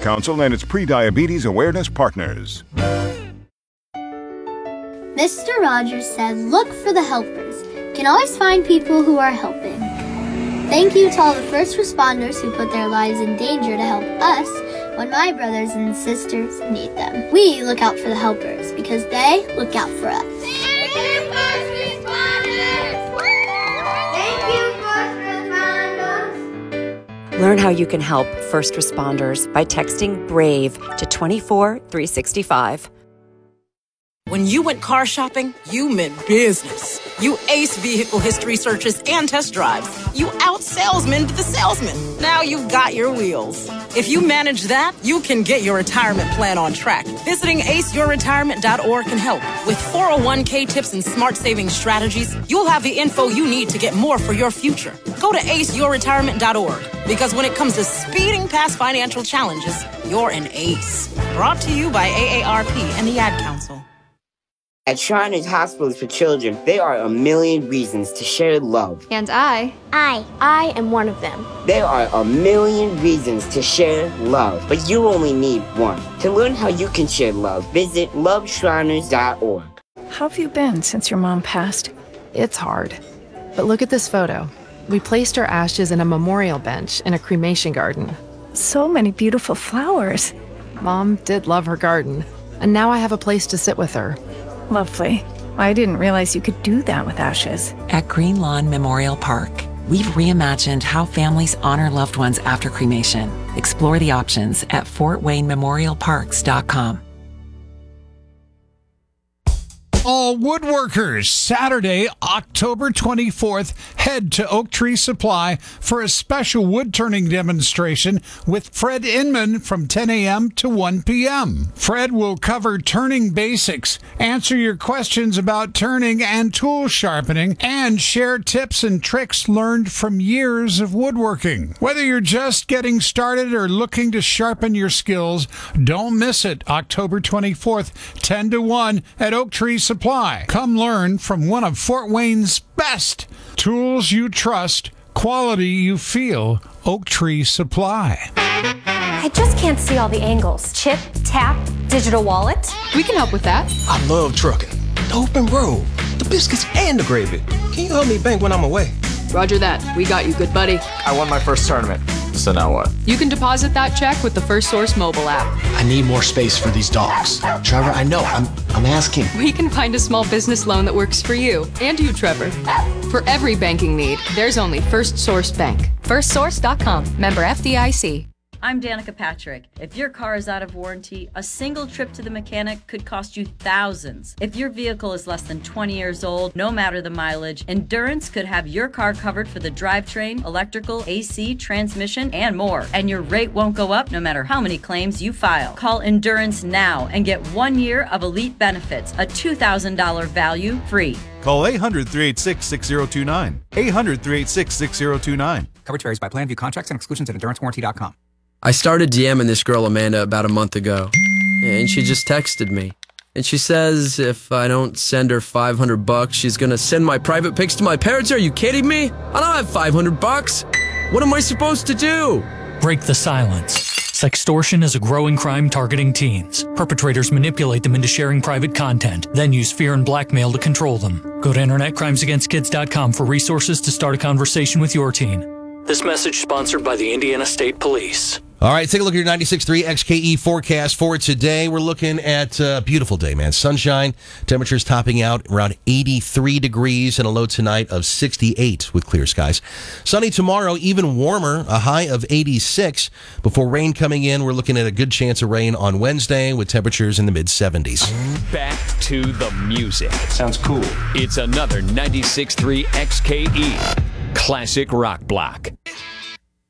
Council and its pre-diabetes awareness partners. Mr. Rogers said, look for the helpers. You can always find people who are helping. Thank you to all the first responders who put their lives in danger to help us when my brothers and sisters need them. We look out for the helpers because they look out for us. Thank you, first responders! Thank you, first responders! Learn how you can help first responders by texting BRAVE to 24365. When you went car shopping, you meant business. You aced vehicle history searches and test drives. You out-salesmaned the salesman. Now you've got your wheels. If you manage that, you can get your retirement plan on track. Visiting aceyourretirement.org can help. With 401k tips and smart saving strategies, you'll have the info you need to get more for your future. Go to aceyourretirement.org, because when it comes to speeding past financial challenges, you're an ace. Brought to you by AARP and the Ad Council. At Shriners Hospitals for Children, there are a million reasons to share love. And I am one of them. There are a million reasons to share love, but you only need one. To learn how you can share love, visit loveshriners.org. How have you been since your mom passed? It's hard. But look at this photo. We placed her ashes in a memorial bench in a cremation garden. So many beautiful flowers. Mom did love her garden, and now I have a place to sit with her. Lovely. I didn't realize you could do that with ashes. At Green Lawn Memorial Park, we've reimagined how families honor loved ones after cremation. Explore the options at FortWayneMemorialParks.com. All woodworkers, Saturday, October 24th, head to Oak Tree Supply for a special wood turning demonstration with Fred Inman from 10 a.m. to 1 p.m. Fred will cover turning basics, answer your questions about turning and tool sharpening, and share tips and tricks learned from years of woodworking. Whether you're just getting started or looking to sharpen your skills, don't miss it. October 24th, 10 to 1 at Oak Tree Supply. Come learn from one of Fort Wayne's best. Tools you trust, quality you feel. Oak Tree Supply. I just can't see all the angles. Chip, tap, digital wallet. We can help with that. I love trucking. The open road, the biscuits, and the gravy. Can you help me bank when I'm away? Roger that. We got you, good buddy. I won my first tournament. So now what? You can deposit that check with the First Source mobile app. I need more space for these dogs. Trevor, I know. I'm asking. We can find a small business loan that works for you and you, Trevor. For every banking need, there's only First Source Bank. FirstSource.com. Member FDIC. I'm Danica Patrick. If your car is out of warranty, a single trip to the mechanic could cost you thousands. If your vehicle is less than 20 years old, no matter the mileage, Endurance could have your car covered for the drivetrain, electrical, AC, transmission, and more. And your rate won't go up no matter how many claims you file. Call Endurance now and get 1 year of elite benefits, a $2,000 value free. Call 800-386-6029. 800-386-6029. Coverage varies by plan. View contracts and exclusions at EnduranceWarranty.com. I started DMing this girl, Amanda, about a month ago, and she just texted me. And she says if I don't send her $500, she's going to send my private pics to my parents. Are you kidding me? I don't have $500. What am I supposed to do? Break the silence. Sextortion is a growing crime targeting teens. Perpetrators manipulate them into sharing private content, then use fear and blackmail to control them. Go to InternetCrimesAgainstKids.com for resources to start a conversation with your teen. This message sponsored by the Indiana State Police. All right, take a look at your 96.3 XKE forecast for today. We're looking at a beautiful day, man. Sunshine, temperatures topping out around 83 degrees and a low tonight of 68 with clear skies. Sunny tomorrow, even warmer, a high of 86. Before rain coming in, we're looking at a good chance of rain on Wednesday with temperatures in the mid-70s. Back to the music. Sounds cool. It's another 96.3 XKE Classic Rock Block.